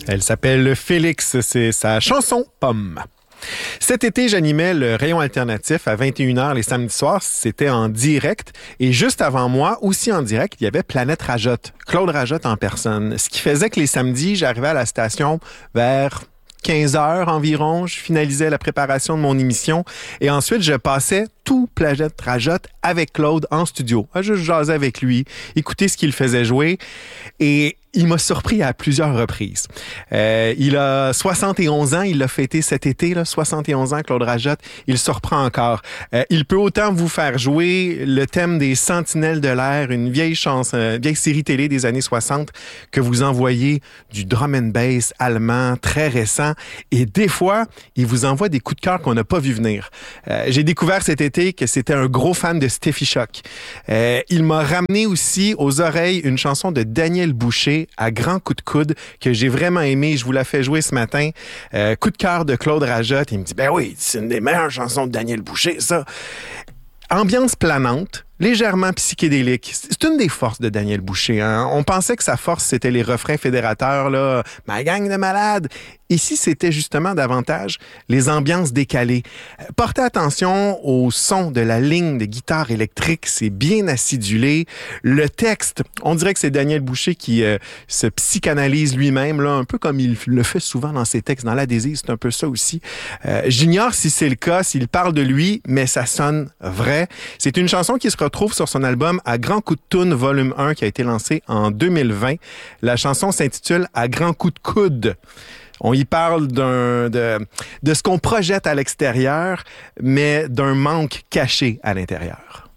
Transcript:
Elle s'appelle Félix, c'est sa chanson Pomme. Cet été, j'animais le Rayon alternatif à 21h les samedis soirs. C'était en direct. Et juste avant moi, aussi en direct, il y avait Planète Rajotte, Claude Rajotte en personne. Ce qui faisait que les samedis, j'arrivais à la station vers 15 heures environ. Je finalisais la préparation de mon émission. Et ensuite, je passais tout Planète Rajotte avec Claude en studio. Je jasais avec lui, écouter ce qu'il faisait jouer. Et il m'a surpris à plusieurs reprises. Il a 71 ans, il l'a fêté cet été, là, 71 ans, Claude Rajotte. Il surprend encore. Il peut autant vous faire jouer le thème des Sentinelles de l'air, une vieille série télé des années 60, que vous envoyez du drum and bass allemand très récent. Et des fois, il vous envoie des coups de cœur qu'on n'a pas vu venir. J'ai découvert cet été que c'était un gros fan de Steffi Shock. Il m'a ramené aussi aux oreilles une chanson de Daniel Boucher, à grands coups de coude, que j'ai vraiment aimé. Je vous la fais jouer ce matin. Coup de cœur de Claude Rajotte. Il me dit, ben oui, c'est une des meilleures chansons de Daniel Boucher, ça. Ambiance planante, légèrement psychédélique. C'est une des forces de Daniel Boucher. Hein? On pensait que sa force, c'était les refrains fédérateurs, là, « Ma gang de malades ». Ici, c'était justement davantage les ambiances décalées. Portez attention au son de la ligne de guitare électrique, c'est bien acidulé. Le texte, on dirait que c'est Daniel Boucher qui se psychanalyse lui-même, là, un peu comme il le fait souvent dans ses textes. Dans l'Adhésive, c'est un peu ça aussi. J'ignore si c'est le cas, s'il parle de lui, mais ça sonne vrai. C'est une chanson qui se retrouve sur son album « À grands coups de toune, volume 1 » qui a été lancé en 2020. La chanson s'intitule « À grands coups de coude ». On y parle de ce qu'on projette à l'extérieur, mais d'un manque caché à l'intérieur.